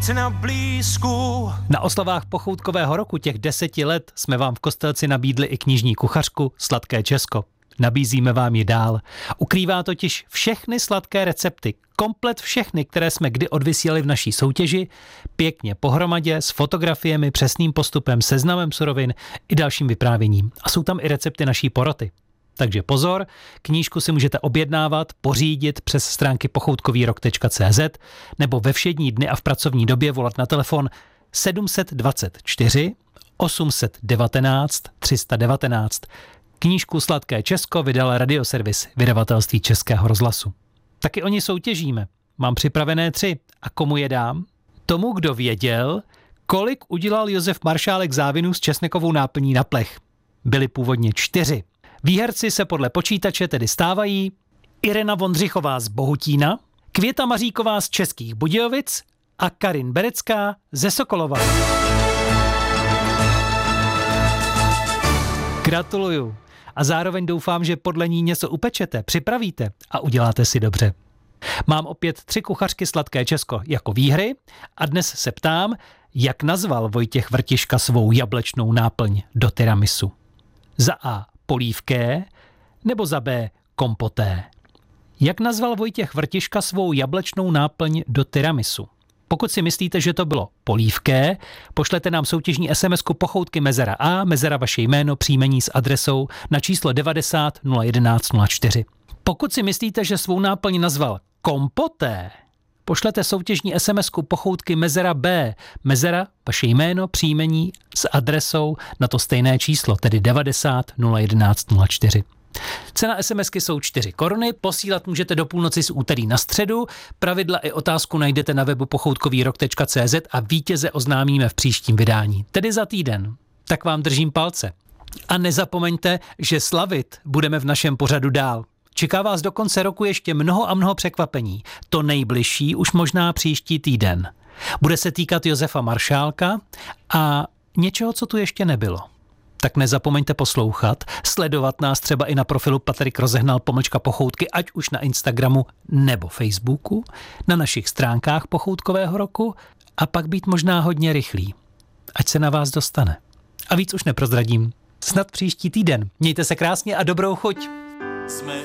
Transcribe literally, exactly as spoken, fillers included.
být na blízku. Na oslavách pochoutkového roku těch deseti let jsme vám v Kostelci nabídli i knižní kuchařku Sladké Česko. Nabízíme vám ji dál. Ukrývá totiž všechny sladké recepty, komplet všechny, které jsme kdy odvysílali v naší soutěži, pěkně pohromadě, s fotografiemi, přesným postupem, seznamem surovin i dalším vyprávěním. A jsou tam i recepty naší poroty. Takže pozor, knížku si můžete objednávat, pořídit přes stránky pochoutkovýrok tečka cé zet nebo ve všední dny a v pracovní době volat na telefon sedm dvacet čtyři osm devatenáct tři sta devatenáct. Knížku Sladké Česko vydal Radioservis, vydavatelství Českého rozhlasu. Taky o ní soutěžíme. Mám připravené tři. A komu je dám? Tomu, kdo věděl, kolik udělal Josef Maršálek závinů s česnekovou náplní na plech. Byli původně čtyři. Výherci se podle počítače tedy stávají Irena Vondřichová z Bohutína, Květa Maříková z Českých Budějovic a Karin Berecká ze Sokolova. Gratuluju. A zároveň doufám, že podle ní něco upečete, připravíte a uděláte si dobře. Mám opět tři kuchařky Sladké Česko jako výhry a dnes se ptám, jak nazval Vojtěch Vrtiška svou jablečnou náplň do tiramisu. Za A polívké nebo za B kompoté. Jak nazval Vojtěch Vrtiška svou jablečnou náplň do tiramisu? Pokud si myslíte, že to bylo polívké, pošlete nám soutěžní SMSku pochoutky mezera A, mezera vaše jméno, příjmení s adresou na číslo devadesát nula jedenáct nula čtyři. Pokud si myslíte, že svou náplň nazval kompoté, pošlete soutěžní SMSku pochoutky mezera B, mezera vaše jméno, příjmení s adresou na to stejné číslo, tedy devadesát nula jedenáct nula čtyři. Cena SMSky jsou čtyři koruny, posílat můžete do půlnoci z úterý na středu. Pravidla i otázku najdete na webu pochoutkovýrok tečka cé zet a vítěze oznámíme v příštím vydání, tedy za týden. Tak vám držím palce. A nezapomeňte, že slavit budeme v našem pořadu dál. Čeká vás do konce roku ještě mnoho a mnoho překvapení. To nejbližší už možná příští týden. Bude se týkat Josefa Maršálka a něčeho, co tu ještě nebylo. Tak nezapomeňte poslouchat, sledovat nás třeba i na profilu Patrik Rozehnal pomlčka pochoutky, ať už na Instagramu nebo Facebooku, na našich stránkách pochoutkového roku a pak být možná hodně rychlý. Ať se na vás dostane. A víc už neprozradím. Snad příští týden. Mějte se krásně a dobrou chuť. Jsme